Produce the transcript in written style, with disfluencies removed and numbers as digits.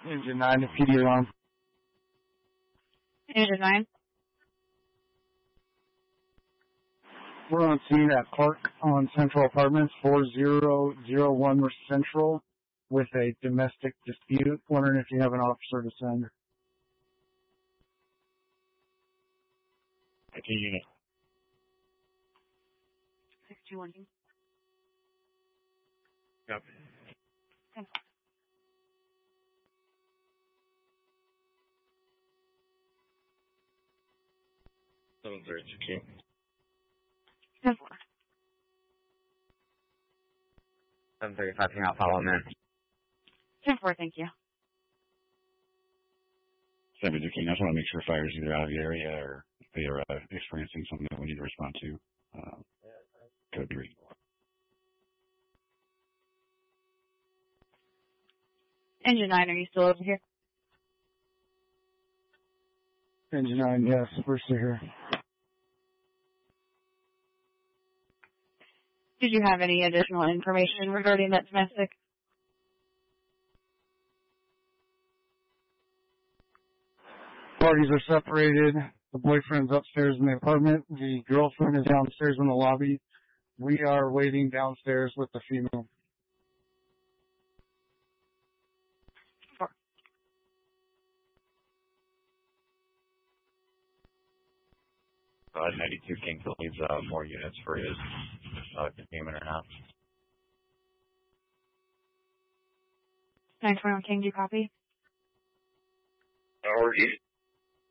Engine 9 to PD alarm. Engine 9. We're on scene at Park on Central Apartments, 4001 West Central, with a domestic dispute. Wondering if you have an officer to send. IT unit. 621. Yep. 10-4. Seven thirty two. 10-4. 735 came out, follow up, man. 10-4, thank you. 7 King, I just want to make sure fire's either out of the area or if they are experiencing something that we need to respond to. Code 3. Engine 9, are you still over here? Engine 9, yes, we're still here. Did you have any additional information regarding that domestic? Parties are separated. The boyfriend's upstairs in the apartment. The girlfriend is downstairs in the lobby. We are waiting downstairs with the female. 4. 92 King still needs more units for his containment or not. 921 King, do you copy? Already.